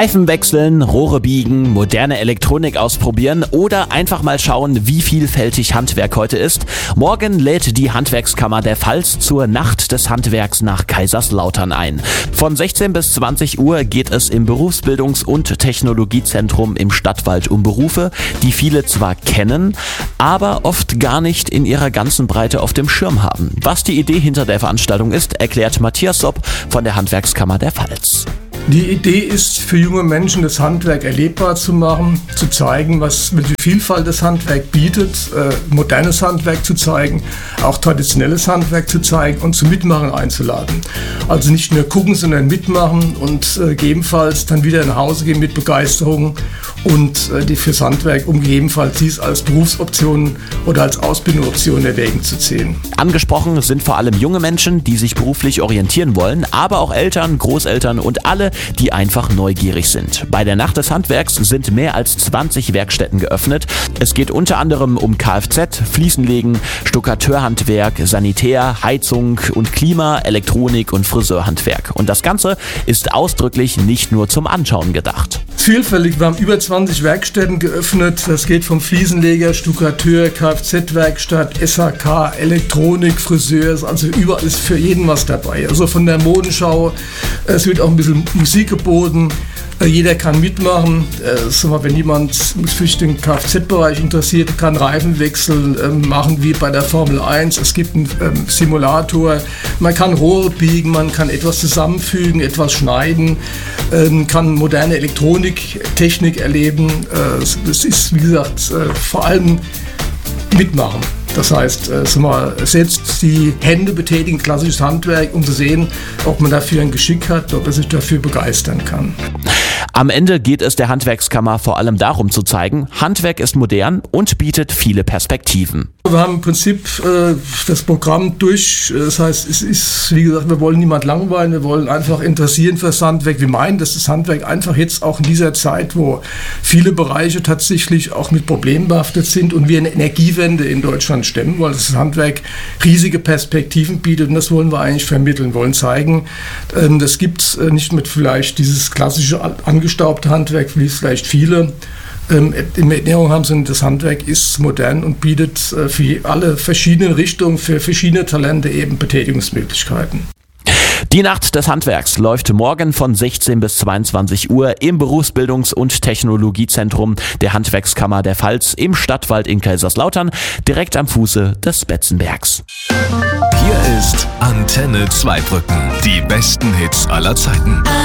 Reifen wechseln, Rohre biegen, moderne Elektronik ausprobieren oder einfach mal schauen, wie vielfältig Handwerk heute ist. Morgen lädt die Handwerkskammer der Pfalz zur Nacht des Handwerks nach Kaiserslautern ein. Von 16 bis 20 Uhr geht es im Berufsbildungs- und Technologiezentrum im Stadtwald um Berufe, die viele zwar kennen, aber oft gar nicht in ihrer ganzen Breite auf dem Schirm haben. Was die Idee hinter der Veranstaltung ist, erklärt Matthias Sopp von der Handwerkskammer der Pfalz. Die Idee ist, für junge Menschen das Handwerk erlebbar zu machen, zu zeigen, welche Vielfalt das Handwerk bietet, modernes Handwerk zu zeigen, auch traditionelles Handwerk zu zeigen und zum Mitmachen einzuladen. Also nicht nur gucken, sondern mitmachen und gegebenenfalls dann wieder nach Hause gehen mit Begeisterung und die fürs Handwerk, um gegebenenfalls dies als Berufsoption oder als Ausbildungsoption erwägen zu ziehen. Angesprochen sind vor allem junge Menschen, die sich beruflich orientieren wollen, aber auch Eltern, Großeltern und alle, die einfach neugierig sind. Bei der Nacht des Handwerks sind mehr als 20 Werkstätten geöffnet. Es geht unter anderem um Kfz, Fliesenlegen, Stuckateurhandwerk, Sanitär, Heizung und Klima, Elektronik und Friseurhandwerk. Und das Ganze ist ausdrücklich nicht nur zum Anschauen gedacht. Vielfältig, wir haben über 20 Werkstätten geöffnet. Das geht vom Fliesenleger, Stuckateur, Kfz-Werkstatt, SHK, Elektronik, Friseur, also überall ist für jeden was dabei. Also von der Modenschau, es wird auch ein bisschen Musik geboten. Jeder kann mitmachen. Wenn jemand sich den Kfz-Bereich interessiert, kann Reifenwechsel machen wie bei der Formel 1. Es gibt einen Simulator. Man kann Rohre biegen, man kann etwas zusammenfügen, etwas schneiden, kann moderne Elektroniktechnik erleben. Das ist, wie gesagt, vor allem mitmachen. Das heißt, selbst die Hände betätigen, klassisches Handwerk, um zu sehen, ob man dafür ein Geschick hat, ob er sich dafür begeistern kann. Am Ende geht es der Handwerkskammer vor allem darum zu zeigen, Handwerk ist modern und bietet viele Perspektiven. Wir haben im Prinzip das Programm durch. Das heißt, es ist, wie gesagt, wir wollen niemand langweilen, wir wollen einfach interessieren für das Handwerk. Wir meinen, dass das Handwerk einfach jetzt auch in dieser Zeit, wo viele Bereiche tatsächlich auch mit Problemen behaftet sind und wir eine Energiewende in Deutschland stemmen wollen, dass das Handwerk riesige Perspektiven bietet und das wollen wir eigentlich vermitteln, wollen zeigen. Das gibt nicht mit vielleicht dieses klassische angestaubte Handwerk, wie es vielleicht viele in Erinnerung haben, sondern das Handwerk ist modern und bietet für alle verschiedenen Richtungen, für verschiedene Talente eben Betätigungsmöglichkeiten. Die Nacht des Handwerks läuft morgen von 16 bis 22 Uhr im Berufsbildungs- und Technologiezentrum der Handwerkskammer der Pfalz im Stadtwald in Kaiserslautern, direkt am Fuße des Betzenbergs. Hier ist Antenne Zweibrücken, die besten Hits aller Zeiten.